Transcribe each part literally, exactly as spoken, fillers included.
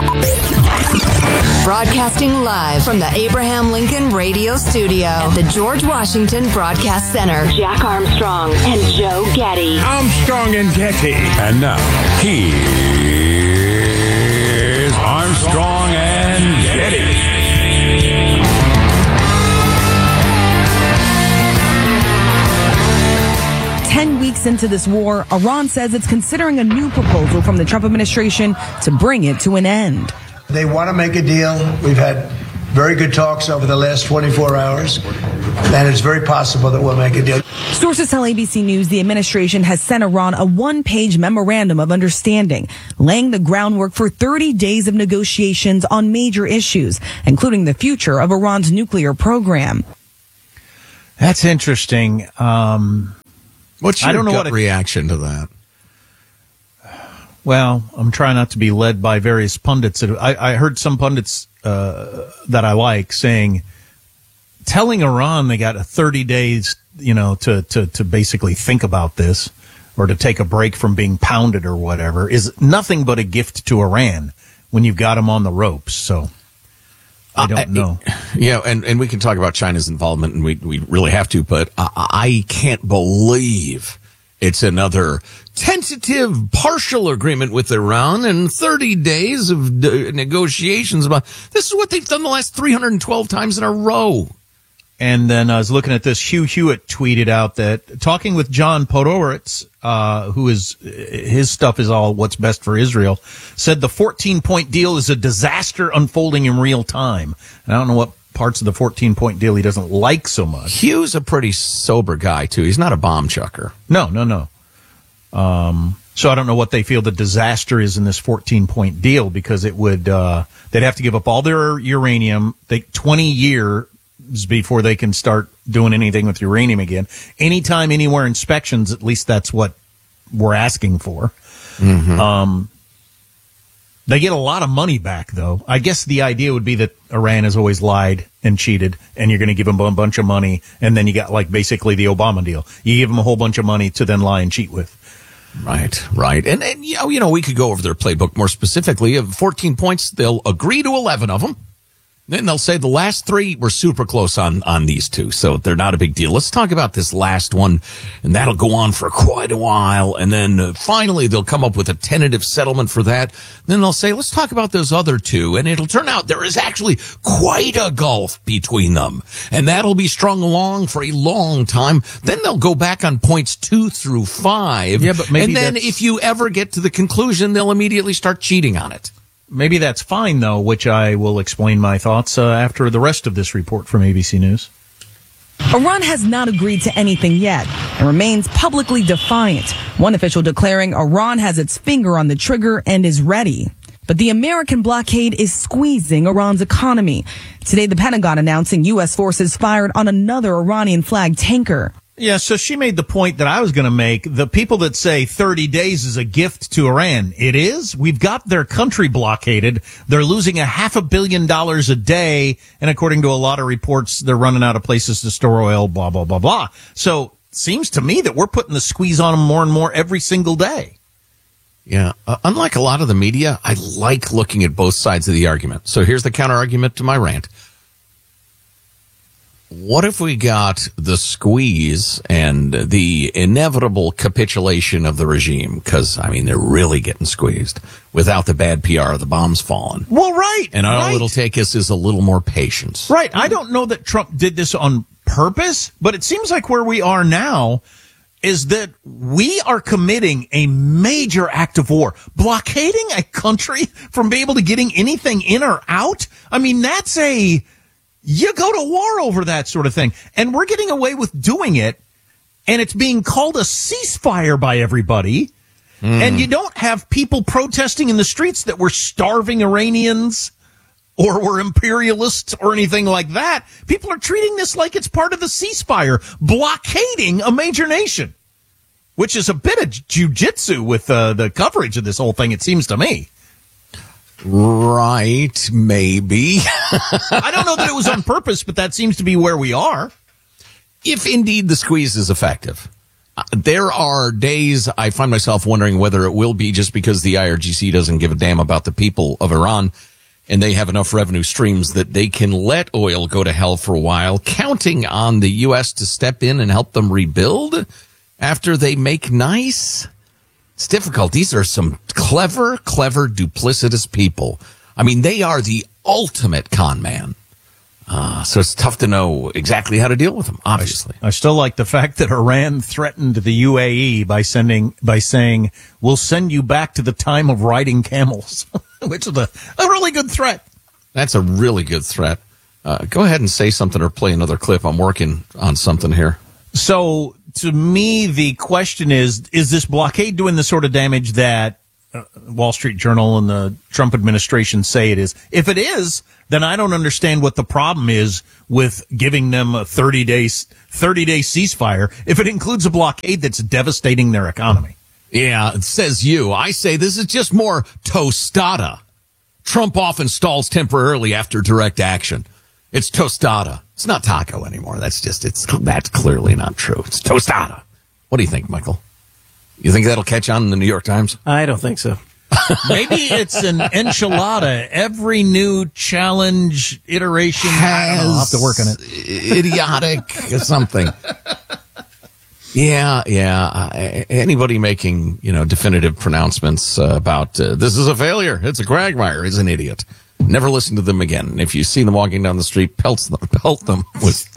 Broadcasting live from the Abraham Lincoln Radio Studio at the George Washington Broadcast Center. Jack Armstrong and Joe Getty. Armstrong and Getty. And now, here's Armstrong and Getty. Ten weeks into this war, Iran says it's considering a new proposal from the Trump administration to bring it to an end. They want to make a deal. We've had very good talks over the last twenty-four hours, and it's very possible that we'll make a deal. Sources tell A B C News the administration has sent Iran a one-page memorandum of understanding, laying the groundwork for thirty days of negotiations on major issues, including the future of Iran's nuclear program. That's interesting. Um, What's your I don't know gut what it, reaction to that? Well, I'm trying not to be led by various pundits. I, I heard some pundits uh, that I like saying, telling Iran they got thirty days, you know, to, to, to basically think about this or to take a break from being pounded or whatever is nothing but a gift to Iran when you've got them on the ropes. So I don't uh, know. Yeah, and, and we can talk about China's involvement, and we, we really have to, but I, I can't believe it's another tentative, partial agreement with Iran and thirty days of d- negotiations about this is what they've done the last three hundred twelve times in a row. And then I was looking at this. Hugh Hewitt tweeted out that talking with John Podhoretz, uh, who is, his stuff is all what's best for Israel, said the fourteen-point deal is a disaster unfolding in real time. And I don't know what parts of the fourteen-point deal he doesn't like so much. Hugh's a pretty sober guy, too. He's not a bomb chucker. No, no, no. Um, so I don't know what they feel the disaster is in this fourteen-point deal, because it would, uh, they'd have to give up all their uranium, they, twenty years before they can start doing anything with uranium again. Anytime, anywhere inspections, at least that's what we're asking for. Mm-hmm. Um, they get a lot of money back, though. I guess the idea would be that Iran has always lied and cheated, and you're going to give them a bunch of money, and then you got, like, basically the Obama deal. You give them a whole bunch of money to then lie and cheat with. Right, right. And, and you know, you know, we could go over their playbook more specifically. Of fourteen points, they'll agree to eleven of them. Then they'll say the last three were super close on, on these two, so they're not a big deal. Let's talk about this last one, and that'll go on for quite a while. And then uh, finally they'll come up with a tentative settlement for that. Then they'll say, let's talk about those other two. And it'll turn out there is actually quite a gulf between them. And that'll be strung along for a long time. Then they'll go back on points two through five. Yeah, but maybe and then that's... if you ever get to the conclusion, they'll immediately start cheating on it. Maybe that's fine, though, which I will explain my thoughts uh, after the rest of this report from A B C News. Iran has not agreed to anything yet and remains publicly defiant, one official declaring Iran has its finger on the trigger and is ready. But the American blockade is squeezing Iran's economy. Today, the Pentagon announcing U S forces fired on another Iranian-flagged tanker. Yeah, so she made the point that I was going to make. The people that say thirty days is a gift to Iran, it is. We've got their country blockaded. They're losing a half a billion dollars a day. And according to a lot of reports, they're running out of places to store oil, blah, blah, blah, blah. So it seems to me that we're putting the squeeze on them more and more every single day. Yeah. Uh, unlike a lot of the media, I like looking at both sides of the argument. So here's the counter argument to my rant. What if we got the squeeze and the inevitable capitulation of the regime? Because, I mean, they're really getting squeezed without the bad P R of the bombs falling. Well, right. And all right. it'll take us is a little more patience. Right. I don't know that Trump did this on purpose, but it seems like where we are now is that we are committing a major act of war. Blockading a country from being able to getting anything in or out? I mean, that's a... You go to war over that sort of thing. And we're getting away with doing it, and it's being called a ceasefire by everybody. Mm. And you don't have people protesting in the streets that were starving Iranians or were imperialists or anything like that. People are treating this like it's part of the ceasefire, blockading a major nation, which is a bit of jujitsu with uh, the coverage of this whole thing, it seems to me. Right, maybe. I don't know that it was on purpose, but that seems to be where we are. If indeed the squeeze is effective. There are days I find myself wondering whether it will be just because the I R G C doesn't give a damn about the people of Iran and they have enough revenue streams that they can let oil go to hell for a while, counting on the U S to step in and help them rebuild after they make nice. It's difficult. These are some clever, clever, duplicitous people. I mean, they are the ultimate con man. Uh, so it's tough to know exactly how to deal with them, obviously. I, I still like the fact that Iran threatened the U A E by sending, by saying, we'll send you back to the time of riding camels, which is a, a really good threat. That's a really good threat. Uh, go ahead and say something or play another clip. I'm working on something here. So to me, the question is, is this blockade doing the sort of damage that uh, Wall Street Journal and the Trump administration say it is? If it is, then I don't understand what the problem is with giving them a thirty day, thirty day ceasefire if it includes a blockade that's devastating their economy. Yeah, it says you. I say this is just more tostada. Trump often stalls temporarily after direct action. It's tostada. It's not taco anymore. That's just, it's, that's clearly not true. It's tostada. What do you think, Michael? You think that'll catch on in the New York Times? I don't think so. Maybe it's an enchilada. Every new challenge iteration has, I'll have to work on it. Idiotic something. Yeah, yeah. Uh, anybody making, you know, definitive pronouncements uh, about uh, this is a failure, it's a quagmire, is an idiot. Never listen to them again. If you see them walking down the street, pelt them, pelt them with,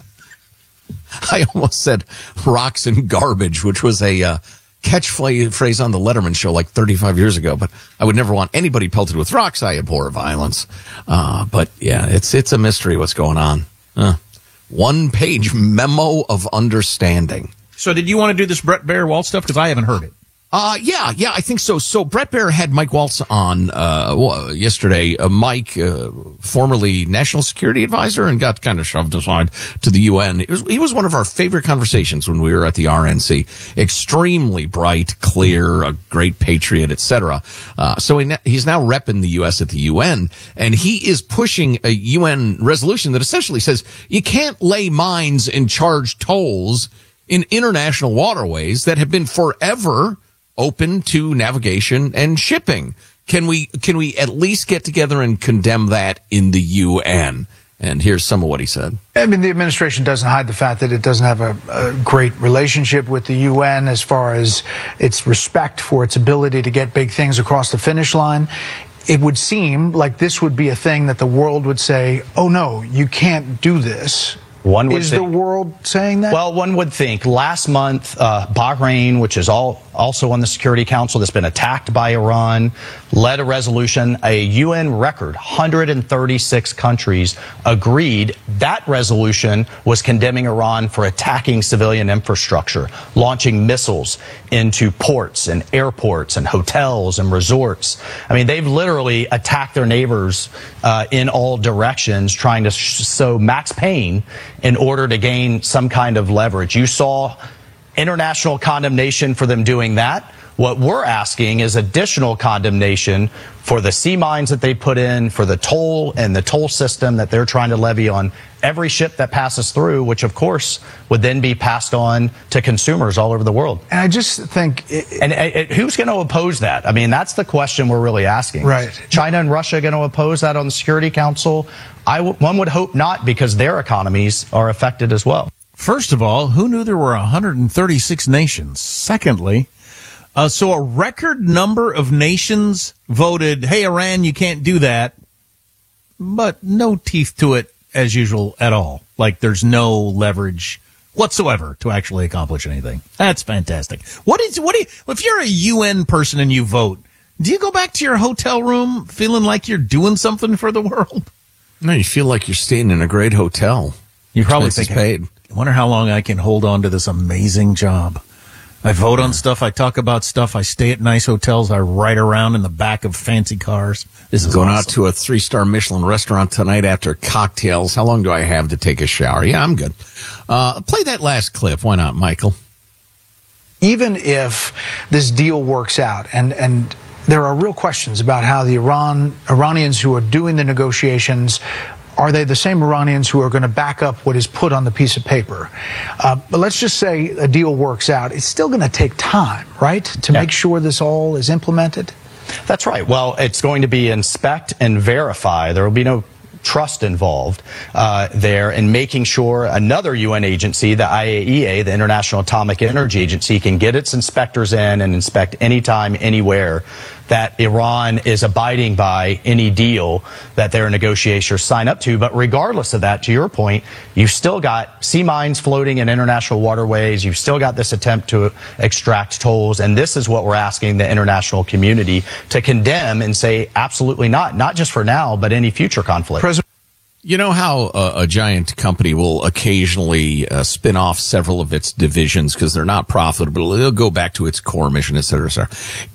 I almost said rocks and garbage, which was a uh, catchphrase on the Letterman show like thirty-five years ago. But I would never want anybody pelted with rocks. I abhor violence. Uh, but yeah, it's it's a mystery what's going on. Uh, one page memo of understanding. So did you want to do this Brett Baier Waltz stuff? Because I haven't heard it. Uh, yeah, yeah, I think so. So Brett Baier had Mike Waltz on, uh, yesterday. Uh, Mike, uh, formerly national security advisor and got kind of shoved aside to the U N. It was, he was one of our favorite conversations when we were at the R N C. Extremely bright, clear, a great patriot, et cetera. Uh, so he, he's now repping the U S at the U N, and he is pushing a U N resolution that essentially says you can't lay mines and charge tolls in international waterways that have been forever open to navigation and shipping. Can we can we at least get together and condemn that in the U N? And here's some of what he said. I mean, the administration doesn't hide the fact that it doesn't have a, a great relationship with the U N as far as its respect for its ability to get big things across the finish line. It would seem like this would be a thing that the world would say, oh, no, you can't do this. One would is think, the world saying that? Well, one would think. Last month, uh, Bahrain, which is all also on the Security Council, that's been attacked by Iran, led a resolution. A U N record, one hundred thirty-six countries agreed. That resolution was condemning Iran for attacking civilian infrastructure, launching missiles into ports and airports and hotels and resorts. I mean, they've literally attacked their neighbors uh, in all directions, trying to sh- sow max pain in order to gain some kind of leverage. You saw international condemnation for them doing that. What we're asking is additional condemnation for the sea mines that they put in, for the toll and the toll system that they're trying to levy on every ship that passes through, which of course would then be passed on to consumers all over the world. And I just think... It, and, and who's going to oppose that? I mean, that's the question we're really asking. Right. China and Russia going to oppose that on the Security Council? I w- one would hope not, because their economies are affected as well. First of all, who knew there were one hundred thirty-six nations? Secondly, uh, so a record number of nations voted, hey, Iran, you can't do that, but no teeth to it as usual at all. Like there's no leverage whatsoever to actually accomplish anything. That's fantastic. What is, what do you, if you're a U N person and you vote, do you go back to your hotel room feeling like you're doing something for the world? No, you feel like you're staying in a great hotel. You probably Expenses think, paid. I wonder how long I can hold on to this amazing job. I vote on stuff. I talk about stuff. I stay at nice hotels. I ride around in the back of fancy cars. This is going awesome. out to a three-star Michelin restaurant tonight after cocktails. How long do I have to take a shower? Yeah, I'm good. Uh, play that last clip. Why not, Michael? Even if this deal works out, and, and there are real questions about how the Iran Iranians who are doing the negotiations are they the same Iranians who are going to back up what is put on the piece of paper? Uh, but let's just say a deal works out. It's still going to take time, right, to yeah. make sure this all is implemented? That's right. Well, it's going to be inspect and verify. There will be no trust involved uh, there in making sure another U N agency, the I A E A, the International Atomic Energy Agency, can get its inspectors in and inspect anytime, anywhere that Iran is abiding by any deal that their negotiators sign up to. But regardless of that, to your point, you've still got sea mines floating in international waterways. You've still got this attempt to extract tolls. And this is what we're asking the international community to condemn and say absolutely not, not just for now, but any future conflict. President, you know how uh, a giant company will occasionally uh, spin off several of its divisions because they're not profitable. It'll go back to its core mission, et cetera, et cetera.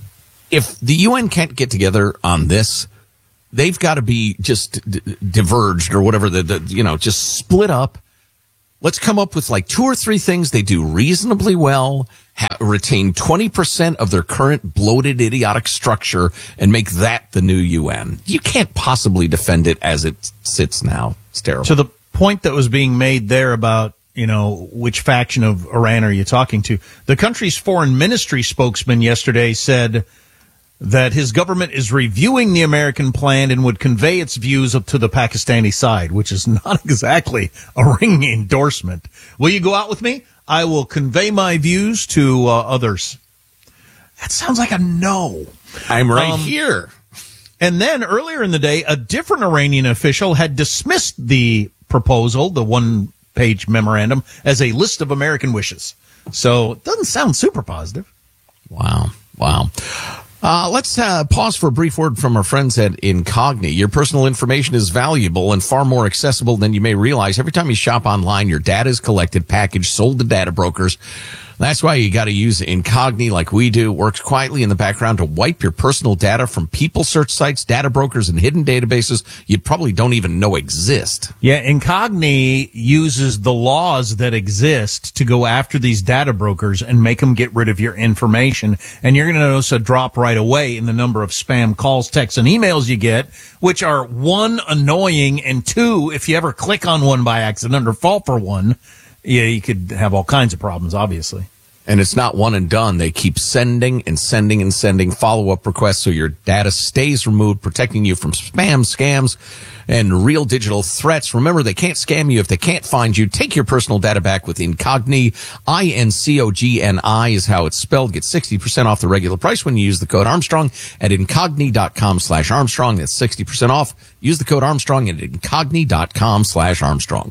If the U N can't get together on this, they've got to be just d- diverged or whatever, the, the, you know, just split up. Let's come up with like two or three things they do reasonably well, ha- retain twenty percent of their current bloated, idiotic structure, and make that the new U N. You can't possibly defend it as it sits now. It's terrible. To the point that was being made there about, you know, which faction of Iran are you talking to? The country's foreign ministry spokesman yesterday said that his government is reviewing the American plan and would convey its views up to the Pakistani side, which is not exactly a ringing endorsement. Will you go out with me? I will convey my views to uh, others. That sounds like a no. I'm right um, here. And then earlier in the day, a different Iranian official had dismissed the proposal, the one-page memorandum, as a list of American wishes. So it doesn't sound super positive. Wow. Wow. Uh, let's uh, pause for a brief word from our friends at Incogni. Your personal information is valuable and far more accessible than you may realize. Every time you shop online, your data is collected, packaged, sold to data brokers. That's why you got to use Incogni like we do. It works quietly in the background to wipe your personal data from people search sites, data brokers, and hidden databases you probably don't even know exist. Yeah, Incogni uses the laws that exist to go after these data brokers and make them get rid of your information. And you're going to notice a drop right away in the number of spam calls, texts, and emails you get, which are, one, annoying, and two, if you ever click on one by accident or fall for one, yeah, you could have all kinds of problems, obviously. And it's not one and done. They keep sending and sending and sending follow-up requests so your data stays removed, protecting you from spam, scams, and real digital threats. Remember, they can't scam you if they can't find you. Take your personal data back with Incogni. I N C O G N I is how it's spelled. Get sixty percent off the regular price when you use the code Armstrong at incogni.com slash Armstrong. That's sixty percent off. Use the code Armstrong at incogni.com slash Armstrong.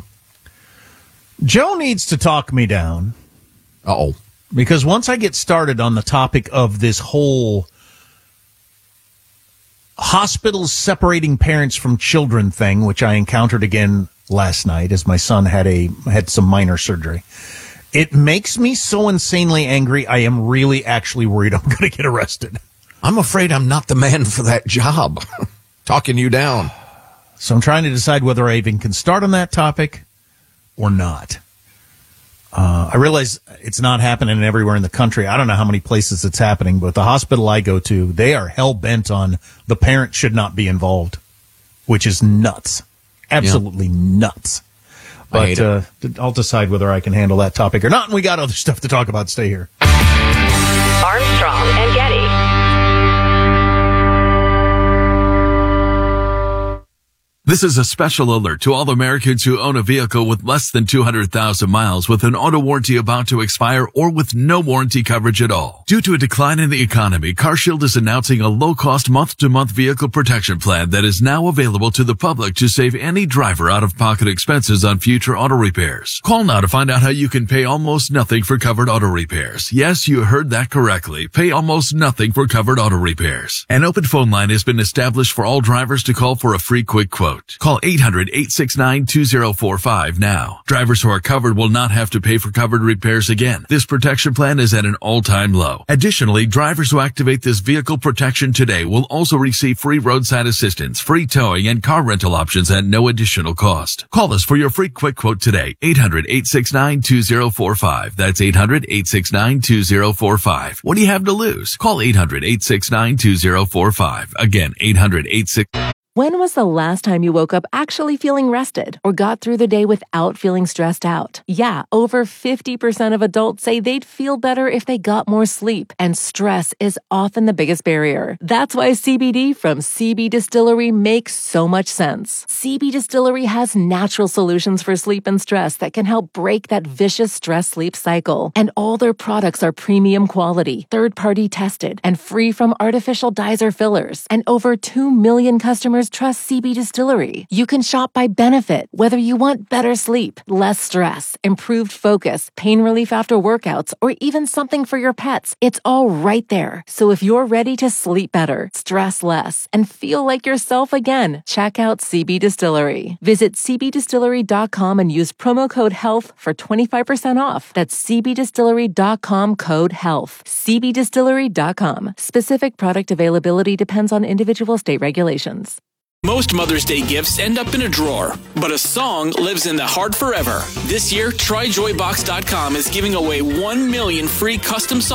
Joe needs to talk me down. Uh-oh. Because once I get started on the topic of this whole hospitals separating parents from children thing, which I encountered again last night as my son had a had some minor surgery, it makes me so insanely angry. I am really actually worried I'm going to get arrested. I'm afraid I'm not the man for that job. Talking you down. So I'm trying to decide whether I even can start on that topic or not. Uh, I realize it's not happening everywhere in the country. I don't know how many places it's happening, but the hospital I go to, they are hell-bent on the parent should not be involved, which is nuts. Absolutely yeah. nuts. But uh, I'll decide whether I can handle that topic or not, and we got other stuff to talk about. Stay here. Armstrong and Getty. This is a special alert to all Americans who own a vehicle with less than two hundred thousand miles with an auto warranty about to expire or with no warranty coverage at all. Due to a decline in the economy, CarShield is announcing a low-cost month-to-month vehicle protection plan that is now available to the public to save any driver out-of-pocket expenses on future auto repairs. Call now to find out how you can pay almost nothing for covered auto repairs. Yes, you heard that correctly. Pay almost nothing for covered auto repairs. An open phone line has been established for all drivers to call for a free quick quote. Call eight hundred, eight six nine, two zero four five now. Drivers who are covered will not have to pay for covered repairs again. This protection plan is at an all-time low. Additionally, drivers who activate this vehicle protection today will also receive free roadside assistance, free towing, and car rental options at no additional cost. Call us for your free quick quote today. eight hundred, eight six nine, two zero four five. That's eight hundred, eight six nine, two zero four five. What do you have to lose? Call eight hundred, eight six nine, two zero four five. Again, eight hundred, eight six nine When was the last time you woke up actually feeling rested or got through the day without feeling stressed out? Yeah, over fifty percent of adults say they'd feel better if they got more sleep, and stress is often the biggest barrier. That's why C B D from C B Distillery makes so much sense. C B Distillery has natural solutions for sleep and stress that can help break that vicious stress-sleep cycle. And all their products are premium quality, third-party tested, and free from artificial dyes or fillers. And over two million customers trust C B Distillery. You can shop by benefit, whether you want better sleep, less stress, improved focus, pain relief after workouts, or even something for your pets. It's all right there. So if you're ready to sleep better, stress less, and feel like yourself again, check out C B Distillery. Visit c b distillery dot com and use promo code HEALTH for twenty-five percent off. That's c b distillery dot com code HEALTH. c b distillery dot com. Specific product availability depends on individual state regulations. Most Mother's Day gifts end up in a drawer, but a song lives in the heart forever. This year, try joy box dot com is giving away one million free custom songs